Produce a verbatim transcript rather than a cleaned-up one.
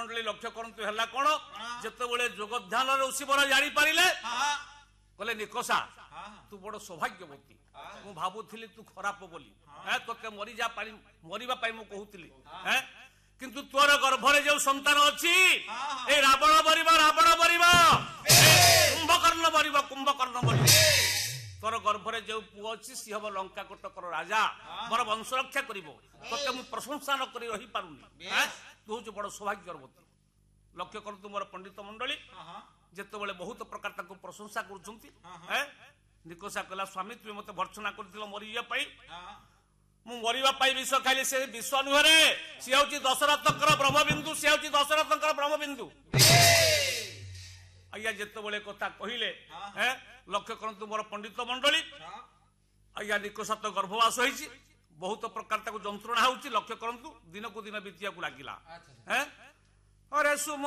मंडली लक्ष्य करतु है कौन जिते जोग ध्यान ऋषिवर जानी पारे कहले निकोसा तू बड़ सौभाग्यवती मु भावुली तू खराब बोली ते मरीजा मरवा कहूली किंतु तोर गर्भरे जो संतान अच्छी ए रावण मरिब रावण मरिब कुंभकर्ण मरिब कुंभकर्ण मरिब तोर गर्भरे जो पुओ अच्छी सी हम लंका कोटकर राजा मोर वंश रक्षा कर प्रशंसा न कर रही पारुनी तू हूँ बड़ सौभाग्यवती लक्ष्य कर तु मोर पंडित मंडली जिते बहुत प्रकार प्रशंसा कर निकोसा कहला स्वामी तुम मत भर्सना कर मरीजा मरवा विष खाइली से विष नुहे सी हूँ दशरथकर ब्रह्मबिंदु सी हूँ दशरथकर ब्रह्मबिंदु आज्ञा जिते कथा कहले लक्ष्य करतु मोर पंडित मंडली आज्ञा निकोसा तो गर्भवास होती बहुत प्रकार जंत्रणा होती लक्ष्य करतु दिन को दिन बीतिया लगिला अरे सुम